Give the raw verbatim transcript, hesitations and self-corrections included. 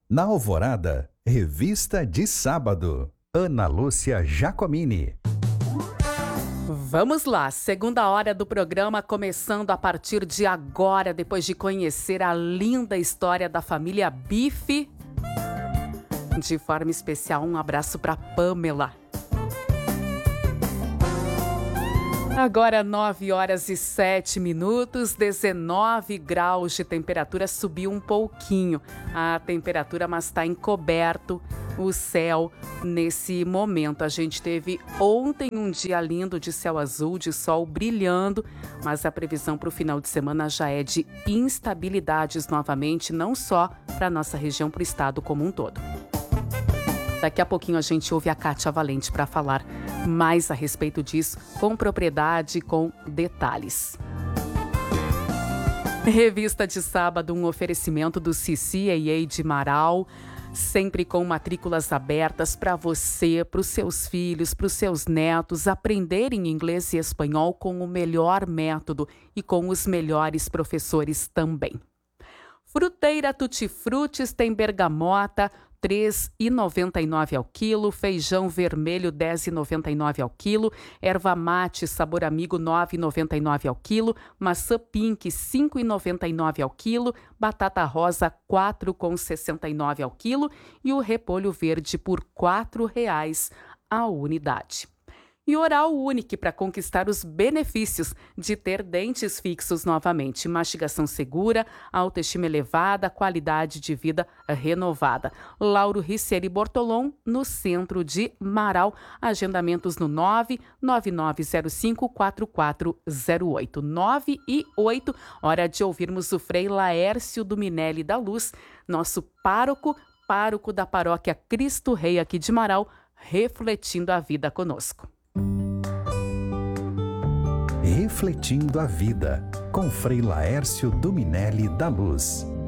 Na Alvorada, Revista de Sábado. Ana Lúcia Giacomini. Vamos lá, segunda hora do programa começando a partir de agora, depois de conhecer a linda história da família Bife. De forma especial, um abraço para Pamela. Agora nove horas e sete minutos, dezenove graus de temperatura, subiu um pouquinho a temperatura, mas está encoberto o céu nesse momento. A gente teve ontem um dia lindo de céu azul, de sol brilhando, mas a previsão para o final de semana já é de instabilidades novamente, não só para a nossa região, para o estado como um todo. Daqui a pouquinho a gente ouve a Kátia Valente para falar mais a respeito disso, com propriedade, com detalhes. Revista de sábado, um oferecimento do C C A A de Marau, sempre com matrículas abertas para você, para os seus filhos, para os seus netos aprenderem inglês e espanhol com o melhor método e com os melhores professores também. Fruteira Tutti Frutis tem bergamota, três reais e noventa e nove centavos ao quilo, feijão vermelho dez reais e noventa e nove centavos ao quilo, erva mate sabor amigo nove reais e noventa e nove centavos ao quilo, maçã pink cinco reais e noventa e nove centavos ao quilo, batata rosa quatro reais e sessenta e nove centavos ao quilo e o repolho verde por quatro reais a unidade. E Oral Unique para conquistar os benefícios de ter dentes fixos novamente. Mastigação segura, autoestima elevada, qualidade de vida renovada. Lauro Ricieri Bortolom, no centro de Marau. Agendamentos no nove nove nove zero cinco quatro quatro zero oito. nove e oito, hora de ouvirmos o Frei Laércio do Minelli da Luz, nosso pároco, pároco da paróquia Cristo Rei aqui de Marau, refletindo a vida conosco. Refletindo a Vida, com Frei Laércio do Minelli da Luz.